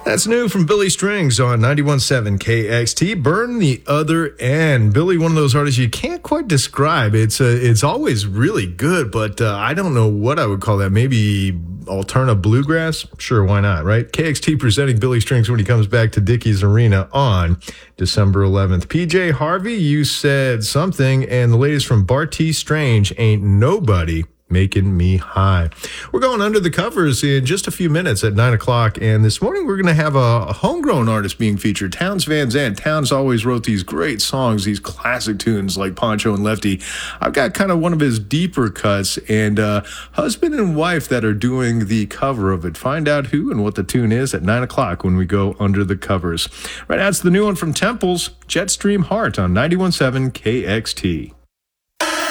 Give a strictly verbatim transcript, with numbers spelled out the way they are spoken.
That's new from Billy Strings on ninety-one point seven K X T. Burn the Other End. Billy, one of those artists you can't quite describe. It's uh, it's always really good, but uh, I don't know what I would call that. Maybe alternative bluegrass? Sure, why not, right? K X T presenting Billy Strings when he comes back to Dickies Arena on December eleventh. P J Harvey, you said something, and the latest from Barty Strange, Ain't Nobody Making Me High. We're going under the covers in just a few minutes at nine o'clock, and this morning we're going to have a, a homegrown artist being featured, Townes Van Zandt. Townes always wrote these great songs, these classic tunes like Poncho and Lefty. I've got kind of one of his deeper cuts, and uh, husband and wife that are doing the cover of it. Find out who and what the tune is at nine o'clock when we go under the covers. Right now, it's the new one from Temples, Jetstream Heart on ninety-one point seven K X T.